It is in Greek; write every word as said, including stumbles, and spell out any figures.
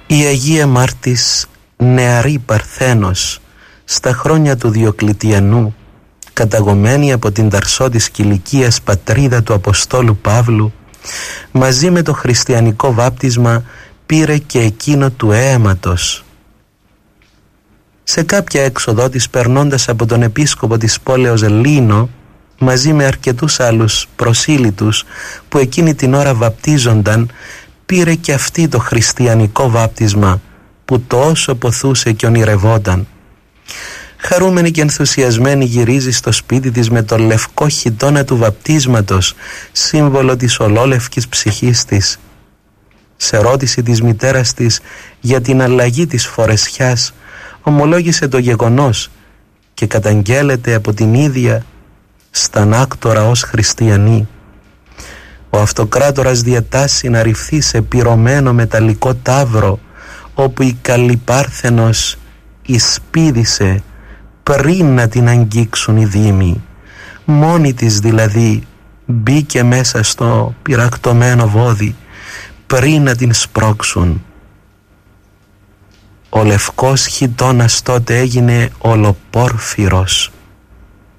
Η Αγία Μάρτης νεαρή Παρθένος στα χρόνια του Διοκλητιανού, καταγωμένη από την Ταρσό της Κιλικίας πατρίδα του Αποστόλου Παύλου, μαζί με το χριστιανικό βάπτισμα πήρε και εκείνο του αίματος. Σε κάποια έξοδο της, περνώντας από τον επίσκοπο της πόλεως Λίνο, μαζί με αρκετούς άλλους προσήλυτους που εκείνη την ώρα βαπτίζονταν, πήρε και αυτή το χριστιανικό βάπτισμα που τόσο ποθούσε και ονειρευόταν. Χαρούμενη και ενθουσιασμένη γυρίζει στο σπίτι της με το λευκό χιτώνα του βαπτίσματος, σύμβολο της ολόλευκης ψυχής της. Σε ρώτηση της μητέρας της για την αλλαγή της φορεσιάς, ομολόγησε το γεγονός και καταγγέλλεται από την ίδια στανάκτορα ως χριστιανή. Ο αυτοκράτορας διατάσσει να ρηφθεί σε πυρωμένο μεταλλικό ταύρο, όπου η καλή Πάρθενος εισπίδησε πριν να την αγγίξουν οι δήμοι. Μόνη της δηλαδή μπήκε μέσα στο πυρακτωμένο βόδι πριν να την σπρώξουν. Ο λευκός χιτώνας τότε έγινε ολοπόρφυρος.